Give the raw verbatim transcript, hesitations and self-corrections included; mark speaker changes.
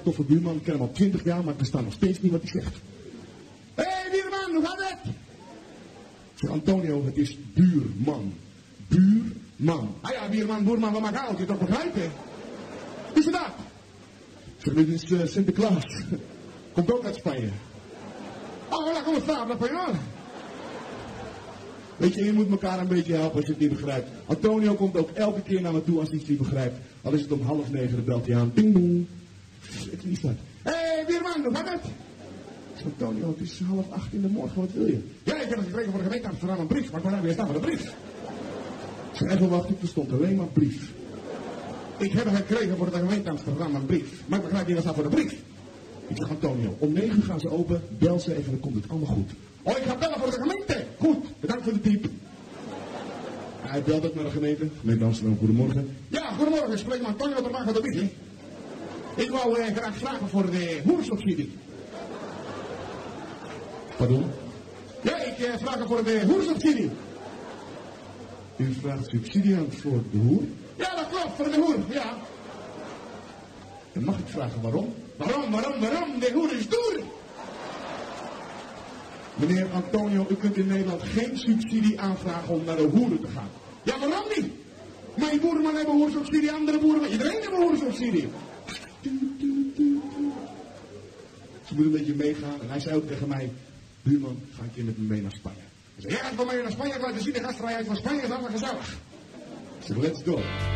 Speaker 1: toffe buurman, ik ken hem al twintig jaar, maar ik versta nog steeds niet wat hij zegt. Hé, hey, buurman, hoe gaat het? Ik zeg, Antonio, het is buurman. Buurman. Ah ja, buurman, buurman, wat maakt uit? Je toch begrijpen? Wie is het dat? Ik zeg, dit is uh, Sinterklaas. Komt ook uit Spanje. Oh, laat kom eens staan, dat van jou. Weet je, je moet elkaar een beetje helpen als je het niet begrijpt. Antonio komt ook elke keer naar me toe als hij iets niet begrijpt. Al is het om half negen, dan belt hij aan. Ding dong. Ik lief dat. Hé, hey, buurman, hoe gaat het? Ik zeg, Antonio, het is half acht in de morgen, wat wil je? Ja, ik heb het gekregen voor de gemeente Amsterdam een brief. Maar ik wil weer staan voor de brief. Ik zeg, even wachten, er stond alleen maar brief. Ik heb het gekregen voor de gemeente Amsterdam een brief. Maar ik begrijp niet wat staat voor de brief. Ik zeg, Antonio, om negen uur gaan ze open, bel ze even, dan komt het allemaal goed. Oh, ik ga bellen voor de gemeente. Goed, bedankt voor de tip. Hij belt ook naar de gemeente. Gemeente Amsterdam, goedemorgen. Ja, goedemorgen, ik spreek met Antonio te maken van de brief. Ik wou eh, graag vragen voor de hoersubsidie. Pardon? Ja, ik eh, vraag voor de hoersubsidie. U vraagt subsidie aan voor de hoer? Ja, dat klopt, voor de hoer, ja. Dan mag ik vragen waarom? Waarom, waarom, waarom? De hoer is duur. Meneer Antonio, u kunt in Nederland geen subsidie aanvragen om naar de hoeren te gaan. Ja, waarom niet? Mijn boerenman hebben hoersubsidie, andere boeren, iedereen heeft hoersubsidie. Ze moeten een beetje meegaan en hij zei ook tegen mij, buurman, ga ik keer met me mee naar Spanje. Hij zei, ja, ik ga mee naar Spanje, laten zien de gastvrijheid van Spanje, dat is allemaal gezellig. Ik zeg, let's go.